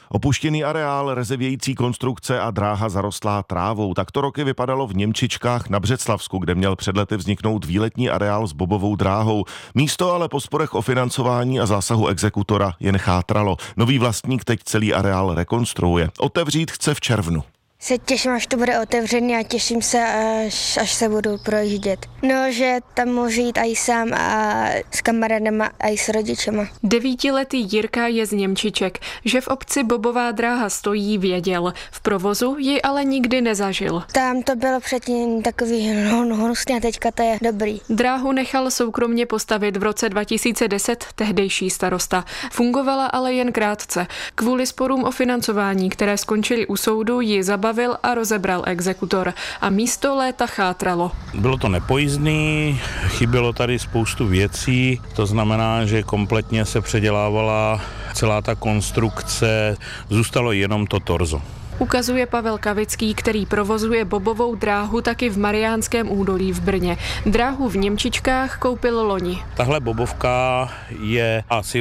Opuštěný areál, rezevějící konstrukce a dráha zarostlá trávou. Tak to roky vypadalo v Němčičkách na Břeclavsku, kde měl před lety vzniknout výletní areál s bobovou dráhou. Místo ale po sporech o financování a zásahu exekutora jen chátralo. Nový vlastník teď celý areál rekonstruuje. Otevřít chce v červnu. Se těším, až to bude otevřený a těším se, až se budu projíždět. No, že tam můžu jít i sám a s kamarádama a i s rodičema. 9letý Jirka je z Němčiček. Že v obci bobová dráha stojí, věděl. V provozu ji ale nikdy nezažil. Tam to bylo předtím takový hnusný a teďka to je dobrý. Dráhu nechal soukromně postavit v roce 2010 tehdejší starosta. Fungovala ale jen krátce. Kvůli sporům o financování, které skončily u soudu, ji zabavil a rozebral exekutor a místo léta chátralo. Bylo to nepojízdný, chybělo tady spoustu věcí, to znamená, že kompletně se předělávala celá ta konstrukce, zůstalo jenom to torzo. Ukazuje Pavel Kavický, který provozuje bobovou dráhu taky v Mariánském údolí v Brně. Dráhu v Němčičkách koupil loni. Tahle bobovka je asi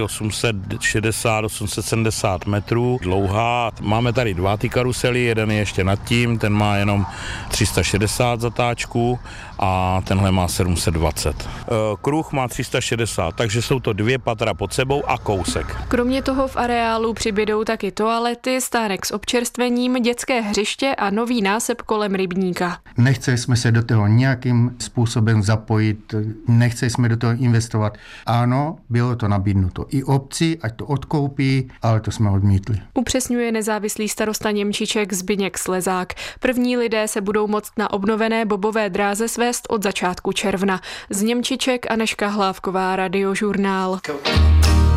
860-870 metrů dlouhá. Máme tady dva ty karusely, jeden je ještě nad tím, ten má jenom 360 zatáčků a tenhle má 720. Kruh má 360, takže jsou to 2 patra pod sebou a kousek. Kromě toho v areálu přibydou taky toalety, stánek s občerstvením, dětské hřiště a nový násep kolem rybníka. Nechceli jsme se do toho nějakým způsobem zapojit, nechceli jsme do toho investovat. Ano, bylo to nabídnuto i obci, ať to odkoupí, ale to jsme odmítli. Upřesňuje nezávislý starosta Němčiček Zbyněk Slezák. První lidé se budou moct na obnovené bobové dráze svést od začátku června. Z Němčiček Anežka Hlávková, Radiožurnál.